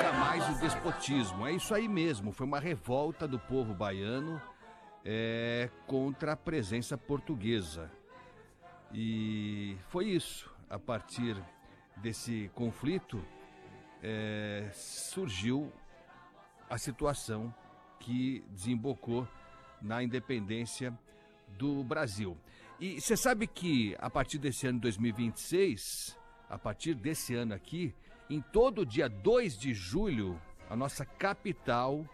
era mais o despotismo. É isso aí mesmo, foi uma revolta do povo baiano contra a presença portuguesa. E foi isso, a partir desse conflito, surgiu a situação que desembocou na independência do Brasil. E você sabe que a partir desse ano de 2026, a partir desse ano aqui, em todo dia 2 de julho, a nossa capital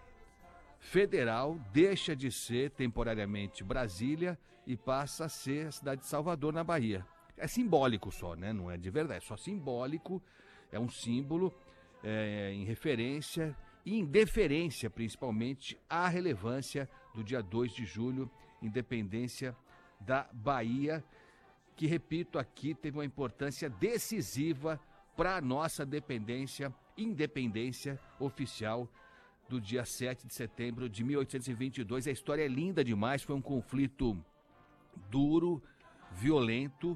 federal deixa de ser temporariamente Brasília e passa a ser a cidade de Salvador, na Bahia. É simbólico só, né? Não é de verdade, é só simbólico, é um símbolo em referência e em deferência, principalmente, à relevância do dia 2 de julho, independência da Bahia, que, repito, aqui teve uma importância decisiva para a nossa independência oficial do dia 7 de setembro de 1822. A história é linda demais, foi um conflito duro, violento,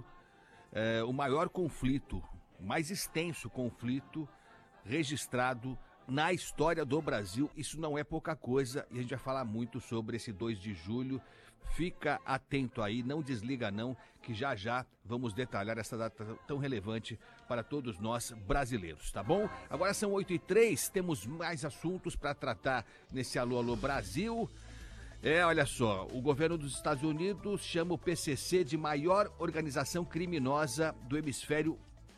o maior conflito, o mais extenso conflito registrado na história do Brasil. Isso não é pouca coisa e a gente vai falar muito sobre esse 2 de julho. Fica atento aí, não desliga não, que já já vamos detalhar essa data tão relevante para todos nós brasileiros, tá bom? Agora são 8h03, temos mais assuntos para tratar nesse Alô Alô Brasil. Olha só, o governo dos Estados Unidos chama o PCC de maior organização criminosa do hemisfério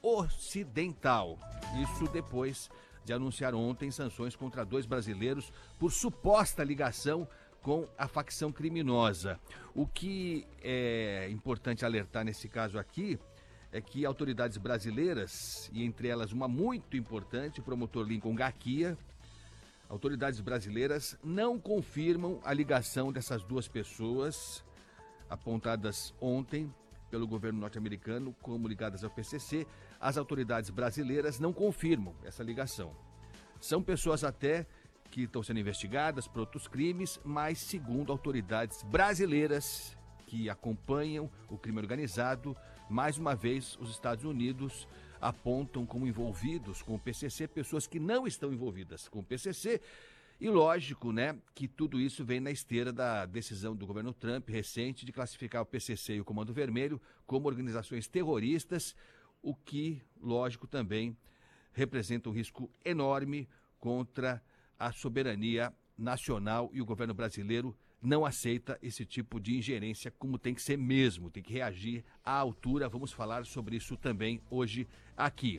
ocidental. Isso depois de anunciar ontem sanções contra 2 brasileiros por suposta ligação com a facção criminosa. O que é importante alertar nesse caso aqui é que autoridades brasileiras, e entre elas uma muito importante, o promotor Lincoln Garcia, autoridades brasileiras não confirmam a ligação dessas 2 pessoas apontadas ontem pelo governo norte-americano como ligadas ao PCC. As autoridades brasileiras não confirmam essa ligação. São pessoas até que estão sendo investigadas por outros crimes, mas segundo autoridades brasileiras que acompanham o crime organizado, mais uma vez os Estados Unidos apontam como envolvidos com o PCC pessoas que não estão envolvidas com o PCC. E lógico, né, que tudo isso vem na esteira da decisão do governo Trump recente de classificar o PCC e o Comando Vermelho como organizações terroristas, o que, lógico, também representa um risco enorme contra a soberania nacional, e o governo brasileiro não aceita esse tipo de ingerência, como tem que ser mesmo, tem que reagir à altura. Vamos falar sobre isso também hoje aqui.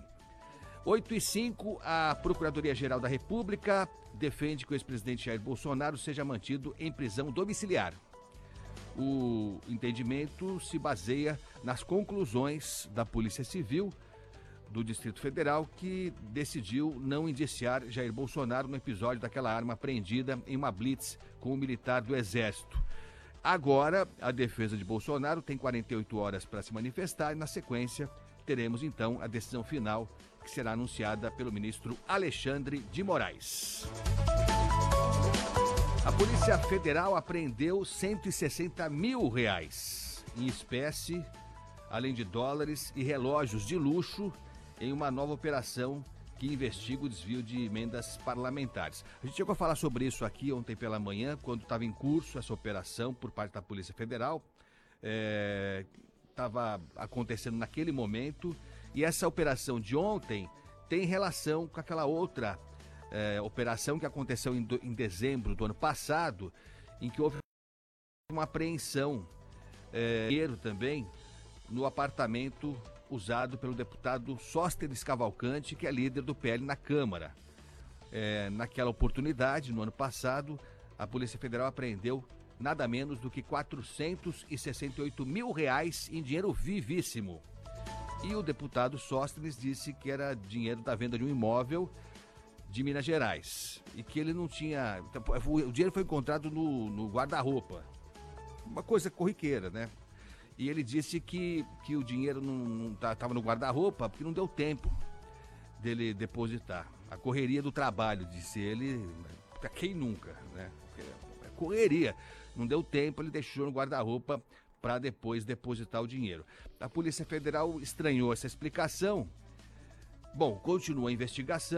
8h05, a Procuradoria-Geral da República defende que o ex-presidente Jair Bolsonaro seja mantido em prisão domiciliar. O entendimento se baseia nas conclusões da Polícia Civil do Distrito Federal, que decidiu não indiciar Jair Bolsonaro no episódio daquela arma apreendida em uma blitz com um militar do Exército. Agora, a defesa de Bolsonaro tem 48 horas para se manifestar e, na sequência, teremos então a decisão final, que será anunciada pelo ministro Alexandre de Moraes. A Polícia Federal apreendeu R$160 mil em espécie, além de dólares e relógios de luxo, em uma nova operação que investiga o desvio de emendas parlamentares. A gente chegou a falar sobre isso aqui ontem pela manhã, quando estava em curso essa operação por parte da Polícia Federal. Estava acontecendo naquele momento, e essa operação de ontem tem relação com aquela outra operação que aconteceu em dezembro do ano passado, em que houve uma apreensão, dinheiro também, no apartamento usado pelo deputado Sóstenes Cavalcante, que é líder do PL na Câmara. Naquela oportunidade, no ano passado, a Polícia Federal apreendeu nada menos do que R$468 mil em dinheiro vivíssimo. E o deputado Sóstenes disse que era dinheiro da venda de um imóvel de Minas Gerais e que ele não tinha... O dinheiro foi encontrado no guarda-roupa, uma coisa corriqueira, né? E ele disse que o dinheiro não estava no guarda-roupa porque não deu tempo dele depositar. A correria do trabalho, disse ele, para quem nunca, né? Correria. Não deu tempo, ele deixou no guarda-roupa para depois depositar o dinheiro. A Polícia Federal estranhou essa explicação. Bom, continua a investigação.